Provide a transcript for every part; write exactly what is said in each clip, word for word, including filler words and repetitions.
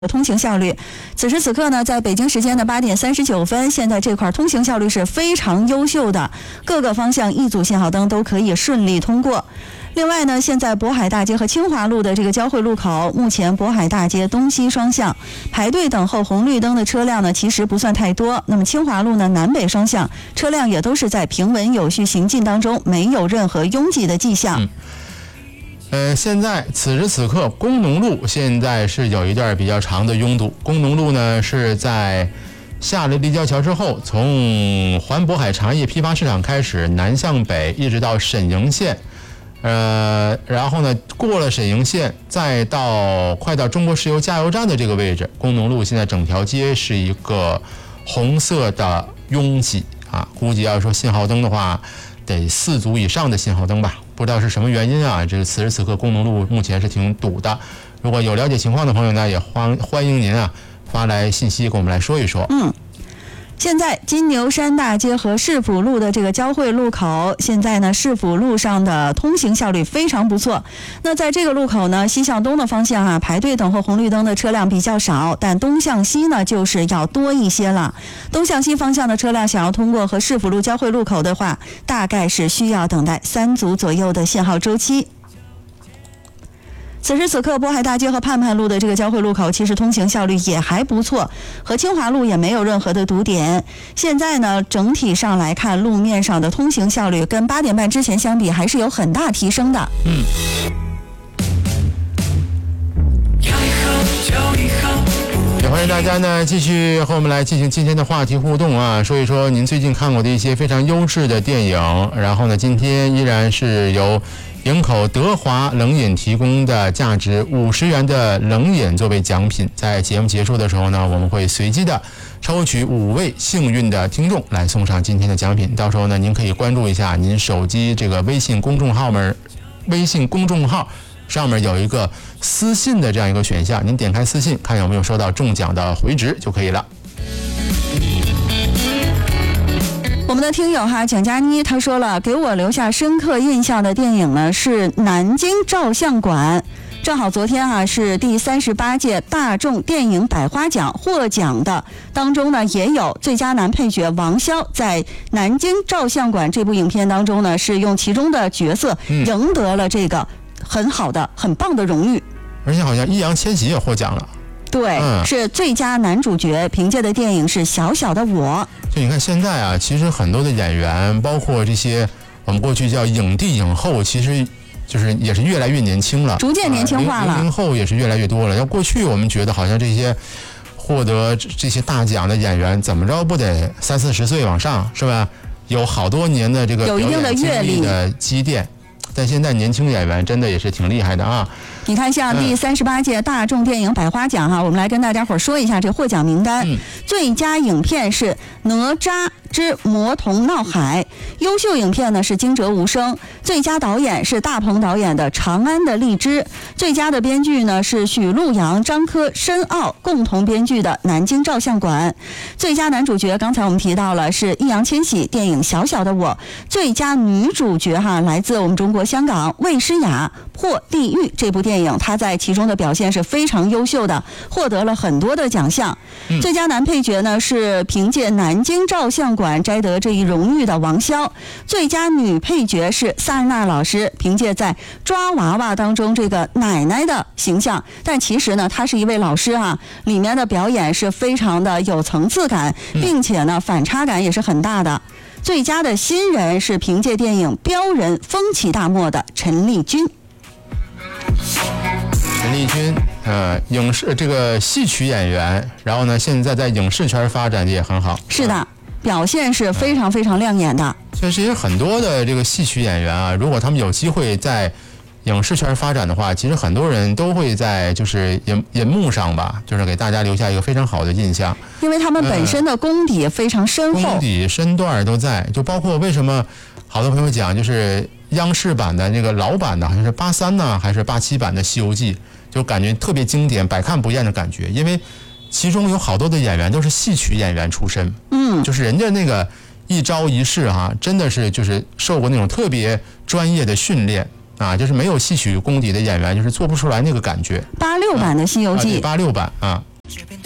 通行效率。此时此刻呢，在北京时间的八点三十九分，现在这块通行效率是非常优秀的，各个方向一组信号灯都可以顺利通过。另外呢，现在渤海大街和清华路的这个交汇路口，目前渤海大街东西双向排队等候红绿灯的车辆呢，其实不算太多。那么清华路呢，南北双向车辆也都是在平稳有序行进当中，没有任何拥挤的迹象。 嗯呃，现在此时此刻，工农路现在是有一段比较长的拥堵。工农路呢是在下了立交桥之后，从环渤海茶叶批发市场开始，南向北一直到沈营县，呃，然后呢过了沈营县，再到快到中国石油加油站的这个位置，工农路现在整条街是一个红色的拥挤啊，估计要说信号灯的话，得四组以上的信号灯吧。不知道是什么原因啊？这个此时此刻工农路目前是挺堵的。如果有了解情况的朋友呢，也欢欢迎您啊发来信息跟我们来说一说。 嗯。现在金牛山大街和市府路的这个交汇路口，现在呢市府路上的通行效率非常不错。那在这个路口呢，西向东的方向啊，排队等候红绿灯的车辆比较少，但东向西呢就是要多一些了。东向西方向的车辆想要通过和市府路交汇路口的话，大概是需要等待三组左右的信号周期。此时此刻，渤海大街和盼盼路的这个交汇路口，其实通行效率也还不错，和清华路也没有任何的堵点。现在呢，整体上来看，路面上的通行效率跟八点半之前相比，还是有很大提升的。 嗯。也欢迎大家呢继续和我们来进行今天的话题互动啊，说一说您最近看过的一些非常优质的电影。然后呢，今天依然是由营口德华冷饮提供的价值五十元的冷饮作为奖品。在节目结束的时候呢，我们会随机的抽取五位幸运的听众来送上今天的奖品。到时候呢，您可以关注一下您手机这个微信公众号门，微信公众号上面有一个私信的这样一个选项，您点开私信看有没有收到中奖的回执就可以了。 我们的听友哈蒋佳妮他说了，给我留下深刻印象的电影呢是南京照相馆。正好昨天啊是第三十八届大众电影百花奖获奖的，当中呢也有最佳男配角王骁，在南京照相馆这部影片当中呢是用其中的角色赢得了这个很好的很棒的荣誉。 而且好像易烊千玺也获奖了。 对、嗯、是最佳男主角，凭借的电影是小小的我。 就你看现在啊，其实很多的演员，包括这些我们过去叫影帝影后，其实就是也是越来越年轻了， 逐渐年轻化了。 零零后也是越来越多了。要过去我们觉得好像这些获得这些大奖的演员，怎么着不得三四十岁往上，是吧？有好多年的这个有一定的阅历的积淀。但现在年轻演员真的也是挺厉害的啊！ 你看，像第三十八届大众电影百花奖哈、啊，我们来跟大家伙说一下这获奖名单。 嗯、 最佳影片是《哪吒之魔童闹海》，优秀影片呢是《惊蛰无声》，最佳导演是大鹏导演的《长安的荔枝》，最佳的编剧呢是许陆阳、张科、申奥共同编剧的《南京照相馆》，最佳男主角刚才我们提到了是易烊千玺电影《小小的我》，最佳女主角哈来自我们中国香港魏诗雅《破地狱》这部电影，她在其中的表现是非常优秀的，获得了很多的奖项。 嗯、 最佳男配角呢是凭借南京照相馆摘得这一荣誉的王骁，最佳女配角是萨日娜老师，凭借在抓娃娃当中这个奶奶的形象，但其实呢她是一位老师啊，里面的表演是非常的有层次感，并且呢反差感也是很大的。最佳的新人是凭借电影《标人》风起大漠的陈丽君。 陈丽君，呃，影视这个戏曲演员，然后呢，现在在影视圈发展的也很好。 是的，表现是非常非常亮眼的。 确实，很多的这个戏曲演员啊，如果他们有机会在影视圈发展的话，其实很多人都会在就是银银幕上吧，就是给大家留下一个非常好的印象。 因为他们本身的功底非常深厚， 功底身段都在，就包括为什么好多朋友讲，就是央视版的那个老版的，好像是八三呢还是八七版的《西游记》，就感觉特别经典，百看不厌的感觉。因为其中有好多的演员都是戏曲演员出身， 嗯， 就是人家那个一招一式哈、啊，真的是就是受过那种特别专业的训练。啊，就是没有戏曲功底的演员，就是做不出来那个感觉。 八六版的《西游记》， 八六版啊，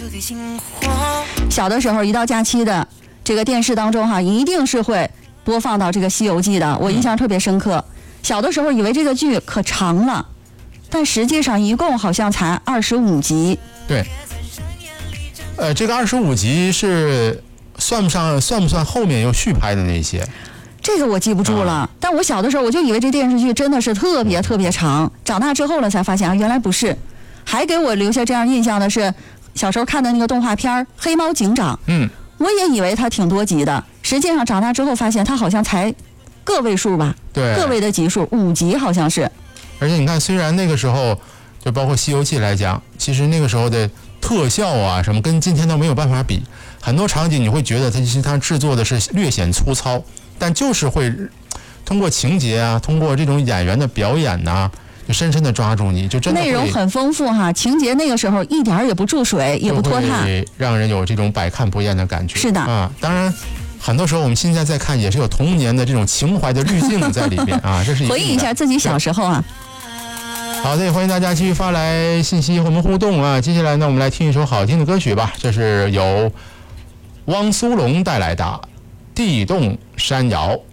小的时候一到假期的这个电视当中哈，一定是会播放到这个《西游记》的，我印象特别深刻。小的时候以为这个剧可长了，但实际上一共好像才二十五集。 对，呃，这个二十五集是算不上，算不算后面又续拍的那些？ 这个我记不住了，啊、但我小的时候我就以为这电视剧真的是特别特别长，长大之后了才发现啊，原来不是。还给我留下这样印象的是，小时候看的那个动画片《黑猫警长》， 嗯， 我也以为它挺多集的，实际上长大之后发现它好像才个位数吧， 对， 个位的集数，五集好像是。 而且你看，虽然那个时候就包括《西游记》来讲，其实那个时候的特效啊什么跟今天都没有办法比，很多场景你会觉得它其实它制作的是略显粗糙，但就是会通过情节啊，通过这种演员的表演呐、啊，就深深的抓住你，就真的内容很丰富哈，情节那个时候一点也不注水，也不拖沓， 让人有这种百看不厌的感觉。 是的啊，当然。很多时候我们现在在看也是有童年的这种情怀的滤镜在里面啊，这是回忆一下自己小时候啊。 好的，也欢迎大家继续发来信息和我们互动啊。接下来呢，我们来听一首好听的歌曲吧，这是由汪苏泷带来的《地动山摇》。